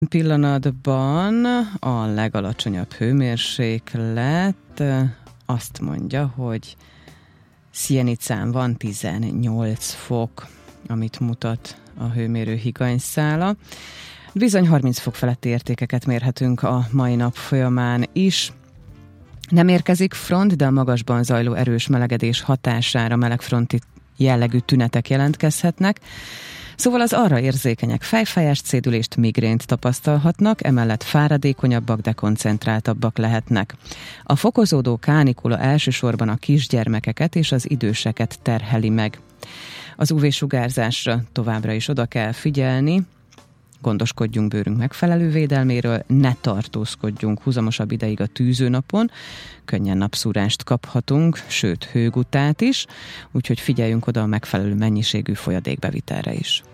Pillanatban a legalacsonyabb hőmérséklet azt mondja, hogy Szienicán van 18 fok, amit mutat a hőmérő higanyszála. Bizony 30 fok feletti értékeket mérhetünk a mai nap folyamán is. Nem érkezik front, de a magasban zajló erős melegedés hatására melegfronti jellegű tünetek jelentkezhetnek. Szóval az arra érzékenyek fejfájást, szédülést, migrént tapasztalhatnak, emellett fáradékonyabbak, dekoncentráltabbak lehetnek. A fokozódó kánikula elsősorban a kisgyermekeket és az időseket terheli meg. Az UV-sugárzásra továbbra is oda kell figyelni, gondoskodjunk bőrünk megfelelő védelméről, ne tartózkodjunk húzamosabb ideig a tűzőnapon, könnyen napszúrást kaphatunk, sőt hőgutát is, úgyhogy figyeljünk oda a megfelelő mennyiségű folyadékbevitelre is.